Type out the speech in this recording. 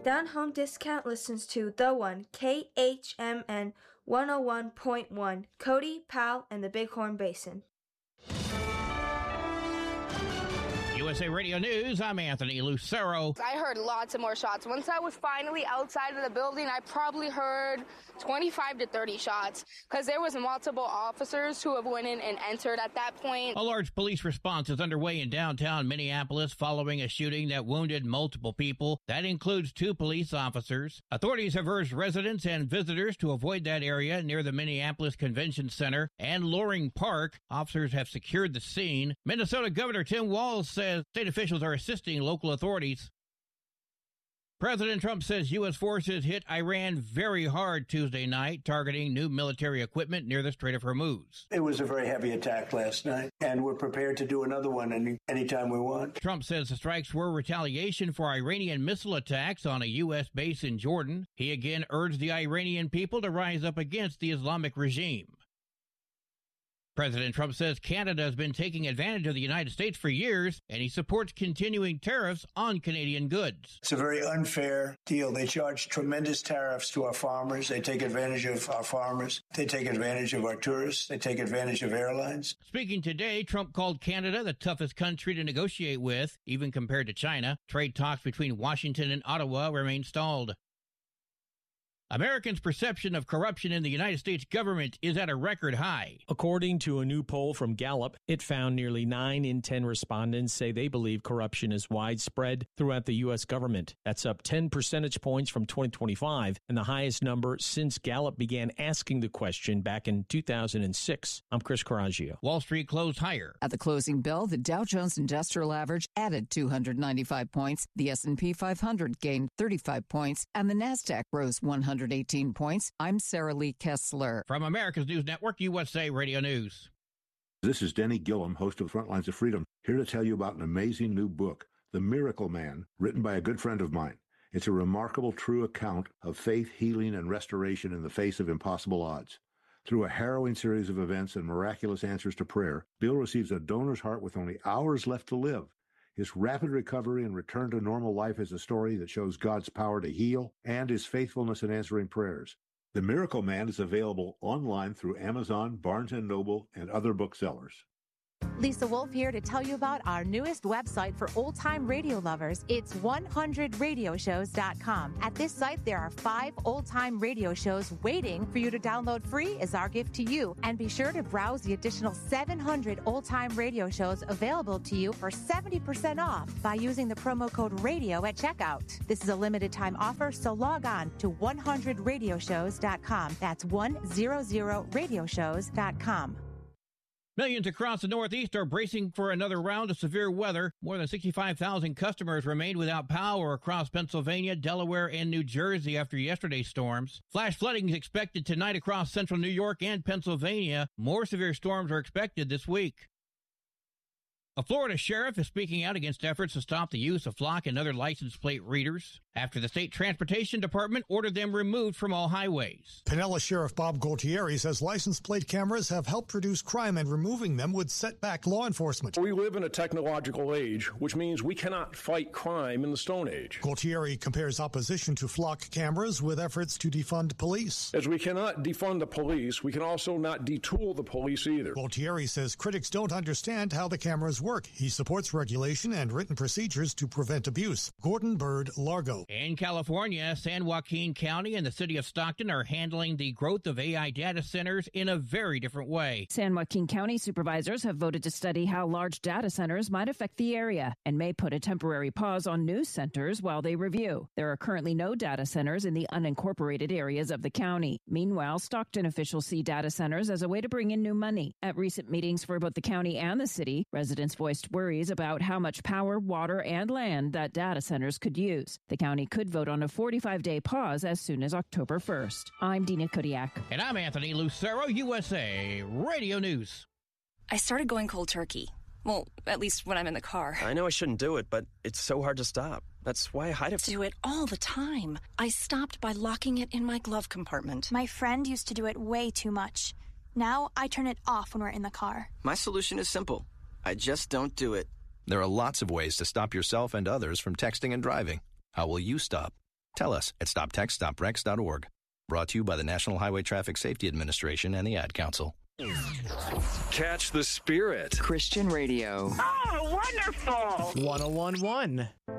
Down Home Discount listens to The One, KHMN 101.1, Cody, Powell, and the Bighorn Basin. USA Radio News, I'm Anthony Lucero. I heard lots of more shots. Once I was finally outside of the building, I probably heard 25 to 30 shots because there was multiple officers who have went in and entered at that point. A large police response is underway in downtown Minneapolis following a shooting that wounded multiple people. That includes 2 police officers. Authorities have urged residents and visitors to avoid that area near the Minneapolis Convention Center and Loring Park. Officers have secured the scene. Minnesota Governor Tim Walz says state officials are assisting local authorities. President Trump says U.S. forces hit Iran very hard Tuesday night, targeting new military equipment near the Strait of Hormuz. It was a very heavy attack last night, and we're prepared to do another one anytime we want. Trump says the strikes were retaliation for Iranian missile attacks on a U.S. base in Jordan. He again urged the Iranian people to rise up against the Islamic regime. President Trump says Canada has been taking advantage of the United States for years, and he supports continuing tariffs on Canadian goods. It's a very unfair deal. They charge tremendous tariffs to our farmers. They take advantage of our farmers. They take advantage of our tourists. They take advantage of airlines. Speaking today, Trump called Canada the toughest country to negotiate with, even compared to China. Trade talks between Washington and Ottawa remain stalled. Americans' perception of corruption in the United States government is at a record high. According to a new poll from Gallup, it found nearly 9 in 10 respondents say they believe corruption is widespread throughout the U.S. government. That's up 10 percentage points from 2025 and the highest number since Gallup began asking the question back in 2006. I'm Chris Coraggio. Wall Street closed higher. At the closing bell, the Dow Jones Industrial Average added 295 points, the S&P 500 gained 35 points, and the NASDAQ rose 118 points. I'm Sarah Lee Kessler. From America's News Network, USA Radio News. This is Denny Gillum, host of Frontlines of Freedom, here to tell you about an amazing new book, The Miracle Man, written by a good friend of mine. It's a remarkable, true account of faith, healing, and restoration in the face of impossible odds. Through a harrowing series of events and miraculous answers to prayer, Bill receives a donor's heart with only hours left to live. His rapid recovery and return to normal life is a story that shows God's power to heal and his faithfulness in answering prayers. The Miracle Man is available online through Amazon, Barnes & Noble, and other booksellers. Lisa Wolf here to tell you about our newest website for old-time radio lovers. It's 100radioshows.com. At this site, there are 5 old-time radio shows waiting for you to download free as our gift to you. And be sure to browse the additional 700 old-time radio shows available to you for 70% off by using the promo code RADIO at checkout. This is a limited-time offer, so log on to 100radioshows.com. That's 100radioshows.com. Millions across the Northeast are bracing for another round of severe weather. More than 65,000 customers remained without power across Pennsylvania, Delaware, and New Jersey after yesterday's storms. Flash flooding is expected tonight across central New York and Pennsylvania. More severe storms are expected this week. A Florida sheriff is speaking out against efforts to stop the use of flock and other license plate readers after the state transportation department ordered them removed from all highways. Pinellas Sheriff Bob Gualtieri says license plate cameras have helped reduce crime, and removing them would set back law enforcement. We live in a technological age, which means we cannot fight crime in the Stone Age. Gualtieri compares opposition to flock cameras with efforts to defund police. As we cannot defund the police, we can also not detool the police either. Gualtieri says critics don't understand how the cameras work. He supports regulation and written procedures to prevent abuse. Gordon Bird, Largo. In California, San Joaquin County and the city of Stockton are handling the growth of AI data centers in a very different way. San Joaquin County supervisors have voted to study how large data centers might affect the area and may put a temporary pause on new centers while they review. There are currently no data centers in the unincorporated areas of the county. Meanwhile, Stockton officials see data centers as a way to bring in new money. At recent meetings for both the county and the city, residents voiced worries about how much power, water, and land that data centers could use. The county could vote on a 45-day pause as soon as October 1st. I'm Dina Kodiak. And I'm Anthony Lucero, USA Radio News. I started going cold turkey. Well, at least when I'm in the car. I know I shouldn't do it, but it's so hard to stop. That's why I hide it. Do it all the time. I stopped by locking it in my glove compartment. My friend used to do it way too much. Now I turn it off when we're in the car. My solution is simple. I just don't do it. There are lots of ways to stop yourself and others from texting and driving. How will you stop? Tell us at stoptextsstopwrecks.org. Brought to you by the National Highway Traffic Safety Administration and the Ad Council. Catch the spirit. Christian radio. Oh, wonderful. 101.1.